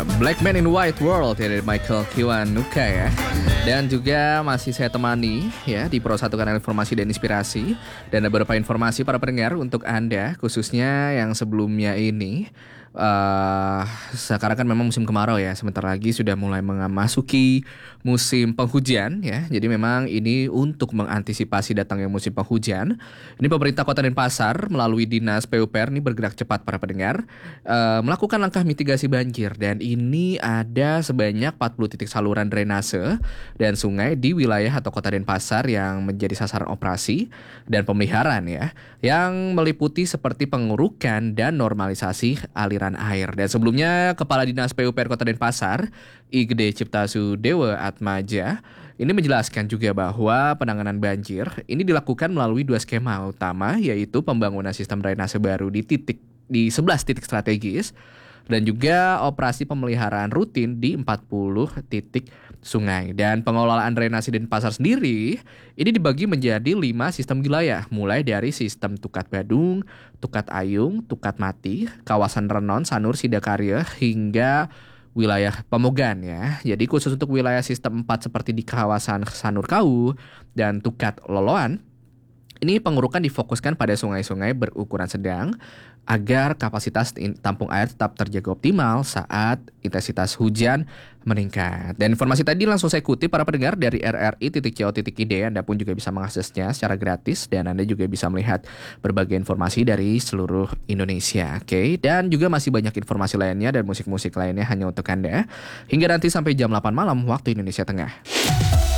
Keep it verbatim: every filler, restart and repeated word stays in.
Black Man in White World ya, dari Michael Kiwanuka ya. Dan juga masih saya temani ya di Pro satu Kanal Informasi dan Inspirasi. Dan ada beberapa informasi para pendengar untuk Anda, khususnya yang sebelumnya ini. Uh, sekarang kan memang musim kemarau ya, sebentar lagi sudah mulai memasuki musim penghujan ya. Jadi memang ini untuk mengantisipasi datangnya musim penghujan, ini pemerintah Kota Denpasar melalui Dinas P U P R ini bergerak cepat para pendengar, uh, melakukan langkah mitigasi banjir. Dan ini ada sebanyak empat puluh titik saluran drainase dan sungai di wilayah atau Kota Denpasar yang menjadi sasaran operasi dan pemeliharaan ya, yang meliputi seperti pengurukan dan normalisasi aliran air. Dan sebelumnya Kepala Dinas P U P R Kota Denpasar, Igede Ciptasu Dewa Atmaja, ini menjelaskan juga bahwa penanganan banjir ini dilakukan melalui dua skema utama, yaitu pembangunan sistem drainase baru di titik di sebelas titik strategis dan juga operasi pemeliharaan rutin di empat puluh titik sungai. Dan pengelolaan drainase Denpasar sendiri ini dibagi menjadi lima sistem wilayah, mulai dari sistem Tukat Badung, Tukat Ayung, Tukat Mati, kawasan Renon, Sanur, Sidakarya, hingga wilayah Pemogan ya. Jadi khusus untuk wilayah sistem empat seperti di kawasan Sanur Kau dan Tukat Loloan, ini pengurukan difokuskan pada sungai-sungai berukuran sedang agar kapasitas tampung air tetap terjaga optimal saat intensitas hujan meningkat. Dan informasi tadi langsung saya kutip para pendengar dari r r i titik co titik i d. Anda pun juga bisa mengaksesnya secara gratis dan Anda juga bisa melihat berbagai informasi dari seluruh Indonesia. Oke, okay? Dan juga masih banyak informasi lainnya dan musik-musik lainnya hanya untuk Anda hingga nanti sampai jam delapan malam waktu Indonesia Tengah.